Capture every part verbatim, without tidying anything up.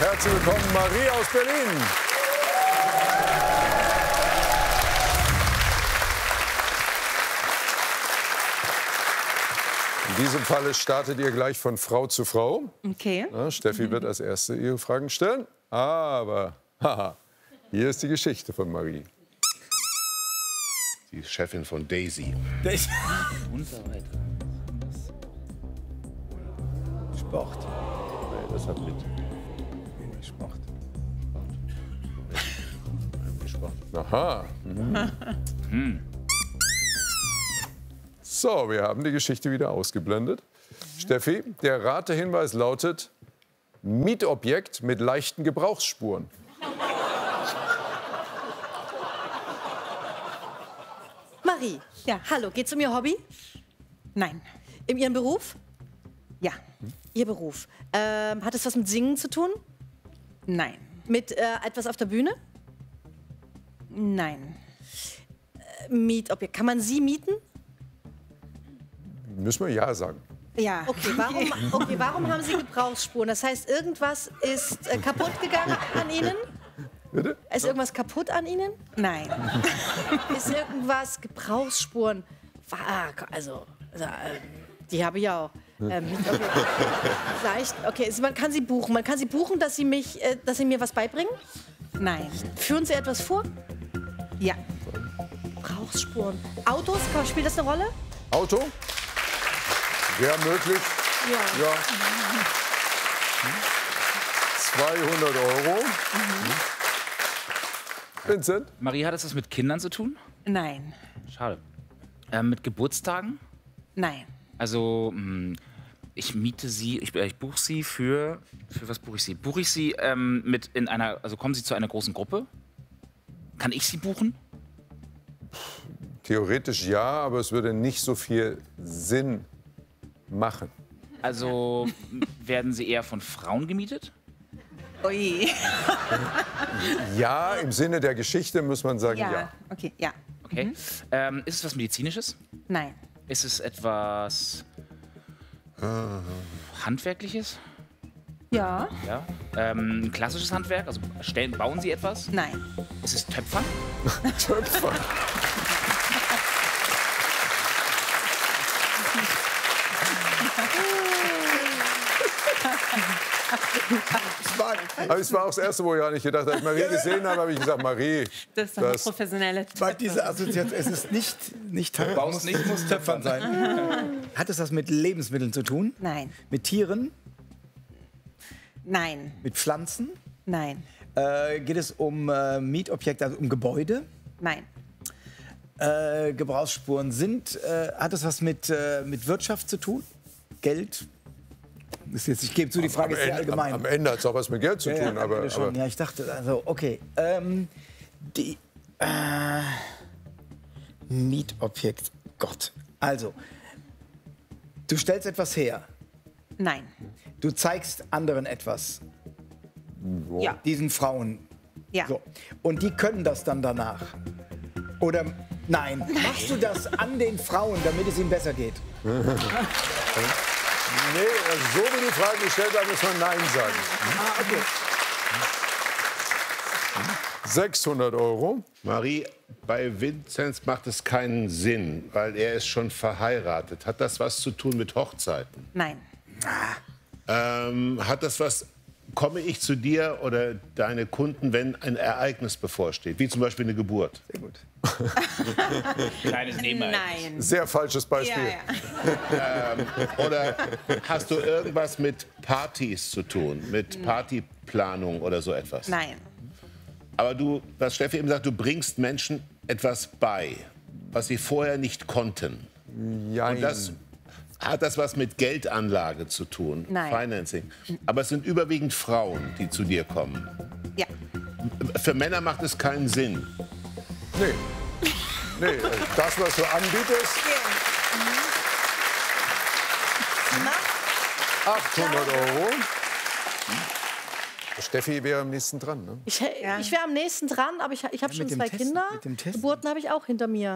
Herzlich willkommen, Marie aus Berlin. In diesem Falle startet ihr gleich von Frau zu Frau. Okay. Na, Steffi wird als Erste ihre Fragen stellen. Aber, haha, hier ist die Geschichte von Marie. Die Chefin von Daisy. Und so weiter. Sport. Nee, das hat mit Sport. Sport. Aha. Mhm. So, wir haben die Geschichte wieder ausgeblendet. Steffi, der Ratehinweis lautet Mietobjekt mit leichten Gebrauchsspuren. Marie, Ja. hallo, geht's um Ihr Hobby? Nein. In Ihrem Beruf? Ja. Ihr Beruf. Ähm, hat es was mit Singen zu tun? Nein. Mit äh, etwas auf der Bühne? Nein. Äh, Mietobjekt. Kann man Sie mieten? Müssen wir ja sagen. Ja. Okay, warum, okay, warum haben Sie Gebrauchsspuren? Das heißt, irgendwas ist äh, kaputt gegangen an Ihnen? Bitte? Ist irgendwas kaputt an Ihnen? Nein. Ist irgendwas Gebrauchsspuren? Ah, Also, also äh, die habe ich auch. Ähm, Mietobjekt. Leicht. Okay, also man kann sie buchen. Man kann sie buchen, dass Sie, mich, äh, dass Sie mir was beibringen? Nein. Führen Sie etwas vor? Ja. Gebrauchsspuren. Autos, kann- spielt das eine Rolle? Auto? Wäre möglich. Ja. Ja. zweihundert Euro. Vincent? Marie, hat es was mit Kindern zu tun? Nein. Schade. Ähm, mit Geburtstagen? Nein. Also, mh, ich miete sie, ich, äh, ich buche sie für, für was buche ich sie? Buche ich sie ähm, mit in einer, also kommen sie zu einer großen Gruppe? Kann ich sie buchen? Theoretisch ja, aber es würde nicht so viel Sinn machen. Also werden sie eher von Frauen gemietet? Ui. Ja, im Sinne der Geschichte muss man sagen ja. Ja. Okay, ja. Okay. Ähm, ist es was Medizinisches? Nein. Ist es etwas Handwerkliches? Ja. Ja. Ähm, klassisches Handwerk? Also stellen, bauen Sie etwas? Nein. Ist es Töpfern? Töpfer. Aber es war auch das Erste, wo ich auch nicht gedacht habe. Als ich Marie gesehen habe, habe ich gesagt, Marie, Das ist doch eine das, professionelle. Weil diese Assoziation, es ist nicht, nicht Töpfern, baust muss, nicht, muss Töpfern sein. Hat es was mit Lebensmitteln zu tun? Nein. Mit Tieren? Nein. Mit Pflanzen? Nein. Äh, geht es um äh, Mietobjekte, also um Gebäude? Nein. Äh, Gebrauchsspuren sind, äh, hat es was mit, äh, mit Wirtschaft zu tun? Geld? Ist jetzt, ich gebe zu, die Frage am, ist sehr Ende, am, allgemein. am Ende hat es auch was mit Geld zu Ja, tun. ja, am aber, Ende schon. aber Ja, ich dachte, also, okay. Ähm, die, äh, Mietobjekt, Gott. Also, du stellst etwas her. Nein. Du zeigst anderen etwas. Ja. Diesen Frauen. Ja. So. Und die können das dann danach. Oder nein, machst du das an den Frauen, damit es ihnen besser geht? nee, also so wie die Frage gestellt hat, muss man Nein sagen. Ah, okay. sechshundert Euro. Marie, bei Vinzenz macht es keinen Sinn, weil er ist schon verheiratet. Hat das was zu tun mit Hochzeiten? Nein. Ähm, hat das was, komme ich zu dir oder deine Kunden, wenn ein Ereignis bevorsteht, wie zum Beispiel eine Geburt? Sehr gut. Kleines Nebenereignis. Nein. Sehr falsches Beispiel. Ja, ja. Ähm, oder hast du irgendwas mit Partys zu tun, mit Partyplanung oder so etwas? Nein. Aber du, was Steffi eben sagt, du bringst Menschen etwas bei, was sie vorher nicht konnten. Jein. Und das hat das was mit Geldanlage zu tun, Nein. Financing. Aber es sind überwiegend Frauen, die zu dir kommen. Ja. Für Männer macht es keinen Sinn. Nee. Nee, das, was du anbietest, achthundert Euro. Steffi wäre am nächsten dran, ne? Ich, ich wäre am nächsten dran, aber ich, ich habe Ja, schon mit dem zwei Testen, Kinder. mit dem Testen. Geburten habe ich auch hinter mir.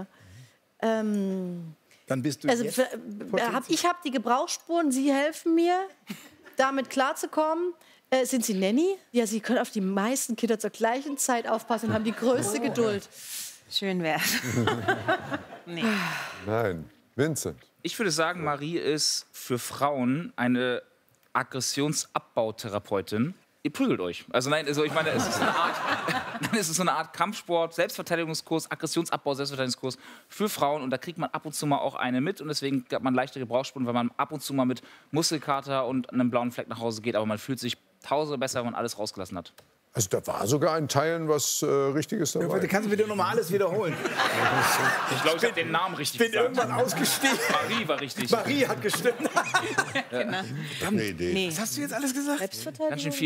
Ähm, Dann bist du also jetzt für- äh, hab, ich habe die Gebrauchsspuren, Sie helfen mir. damit klarzukommen. Äh, sind Sie Nanny? Ja, Sie können auf die meisten Kinder zur gleichen Zeit aufpassen und haben die größte Geduld. Schön wär's. Nee. Nein. Vincent. Ich würde sagen, Marie ist für Frauen eine Aggressionsabbautherapeutin. Ihr prügelt euch. Also nein, also ich meine, es ist so eine Art, es ist so eine Art Kampfsport, Selbstverteidigungskurs, Aggressionsabbau, Selbstverteidigungskurs für Frauen. Und da kriegt man ab und zu mal auch eine mit. Und deswegen hat man leichte Gebrauchsspuren, weil man ab und zu mal mit Muskelkater und einem blauen Fleck nach Hause geht. Aber man fühlt sich tausende besser, wenn man alles rausgelassen hat. Also da war sogar in Teilen was äh, Richtiges dabei. Kannst du bitte nochmal alles wiederholen? Ich glaube, ich habe den Namen richtig Ich bin gesagt. irgendwann ausgestiegen. Marie war richtig. Marie hat gestimmt. Genau. Eine Idee. Nee. Was hast du jetzt alles gesagt? Selbstverteidigung? Ganz schön viel.